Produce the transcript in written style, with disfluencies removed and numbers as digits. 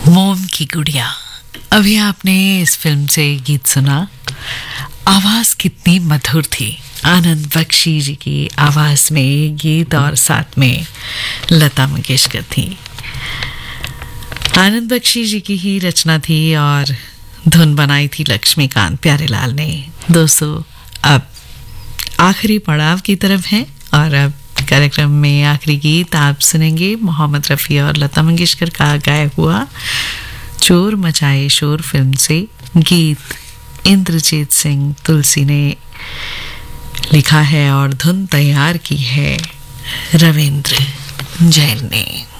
मोम की गुड़िया। अभी आपने इस फिल्म से गीत सुना। आवाज कितनी मधुर थी। आनंद बख्शी जी की आवाज में ये गीत और साथ में लता मंगेशकर थी। आनंद बख्शी जी की ही रचना थी और धुन बनाई थी लक्ष्मीकांत प्यारेलाल ने। दोस्तों, अब आखिरी पड़ाव की तरफ है और अब कार्यक्रम में आखिरी गीत आप सुनेंगे मोहम्मद रफ़ी और लता मंगेशकर का गाया हुआ चोर मचाए शोर फिल्म से। गीत इंद्रजीत सिंह तुलसी ने लिखा है और धुन तैयार की है रविंद्र जैन ने।